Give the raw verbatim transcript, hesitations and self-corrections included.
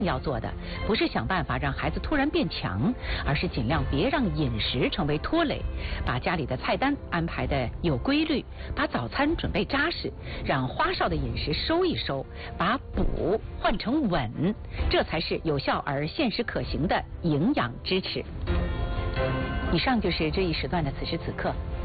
要做的不是想办法让孩子突然变强，而是尽量别让饮食成为拖累，把家里的菜单安排的有规律，把早餐准备扎实，让花哨的饮食收一收，把补换成稳，这才是有效而现实可行的营养支持。以上就是这一时段的此时此刻。